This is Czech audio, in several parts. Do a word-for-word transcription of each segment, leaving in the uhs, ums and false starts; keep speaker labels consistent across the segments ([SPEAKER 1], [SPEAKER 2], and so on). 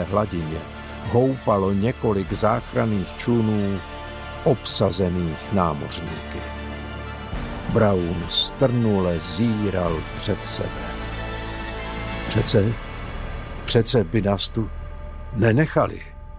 [SPEAKER 1] hladině houpalo několik záchranných člunů obsazených námořníky. Brown strnule zíral před sebe. Přece, přece by nás tu nenechali.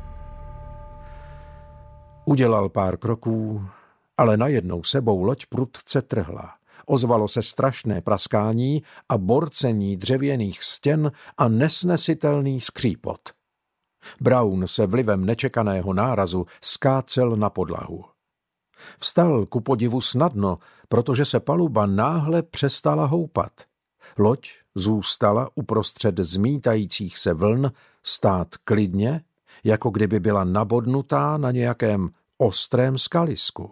[SPEAKER 1] Udělal pár kroků, ale najednou sebou loď prudce trhla. Ozvalo se strašné praskání a borcení dřevěných stěn a nesnesitelný skřípot. Brown se vlivem nečekaného nárazu skácel na podlahu. Vstal ku podivu snadno, protože se paluba náhle přestala houpat. Loď zůstala uprostřed zmítajících se vln stát klidně, jako kdyby byla nabodnutá na nějakém ostrém skalisku.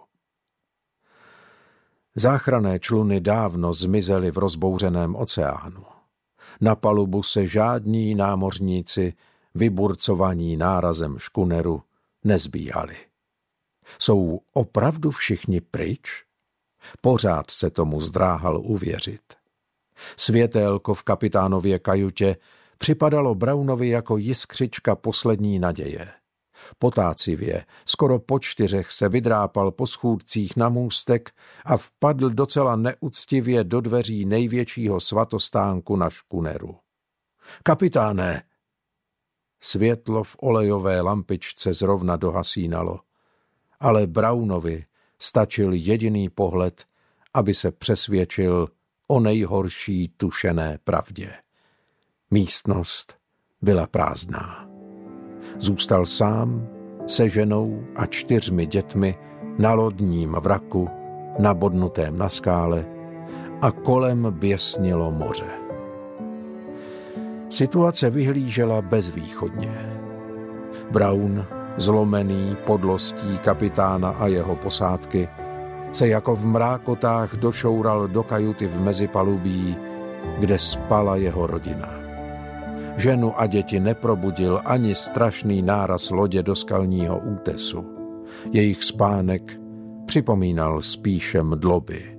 [SPEAKER 1] Záchranné čluny dávno zmizely v rozbouřeném oceánu. Na palubu se žádní námořníci, vyburcovaní nárazem škuneru, nezbíhali. Jsou opravdu všichni pryč? Pořád se tomu zdráhal uvěřit. Světélko v kapitánově kajutě připadalo Brownovi jako jiskřička poslední naděje. Potácivě, skoro po čtyřech se vydrápal po schůdcích na můstek a vpadl docela neúctivě do dveří největšího svatostánku na škuneru. Kapitáne! Světlo v olejové lampičce zrovna dohasínalo, ale Brownovi stačil jediný pohled, aby se přesvědčil o nejhorší tušené pravdě. Místnost byla prázdná. Zůstal sám se ženou a čtyřmi dětmi na lodním vraku, nabodnutém na skále, a kolem běsnilo moře. Situace vyhlížela bezvýchodně. Brown, zlomený podlostí kapitána a jeho posádky, se jako v mrákotách došoural do kajuty v mezipalubí, kde spala jeho rodina. Ženu a děti neprobudil ani strašný náraz lodě do skalního útesu. Jejich spánek připomínal spíše mdloby.